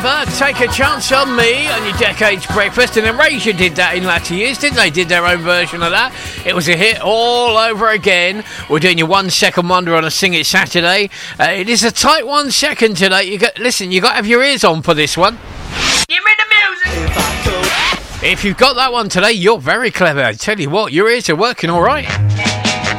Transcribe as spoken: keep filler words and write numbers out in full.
Forever, Take a Chance on Me on your Decades Breakfast, and Erasure did that in latter years, didn't they? Did their own version of that. It was a hit all over again. We're doing your one second wonder on a Sing It Saturday. Uh, it is a tight one second today. You got listen, you got to have your ears on for this one. Give me the music. If you've got that one today, you're very clever. I tell you what, your ears are working all right.